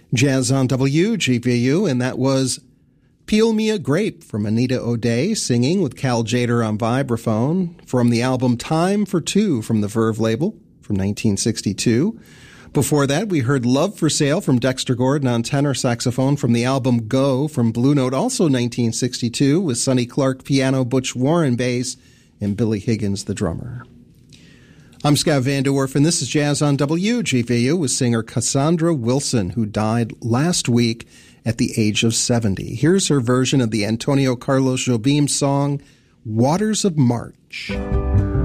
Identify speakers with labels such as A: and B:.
A: Jazz on WGVU, and that was Peel Me a Grape from Anita O'Day, singing with Cal Tjader on vibraphone, from the album Time for Two from the Verve label from 1962. Before that, we heard Love for Sale from Dexter Gordon on tenor saxophone from the album Go from Blue Note, also 1962, with Sonny Clark piano, Butch Warren bass, and Billy Higgins the drummer. I'm Scott Van de Werf, and this is Jazz on WGVU with singer Cassandra Wilson, who died last week at the age of 70. Here's her version of the Antonio Carlos Jobim song, Waters of March.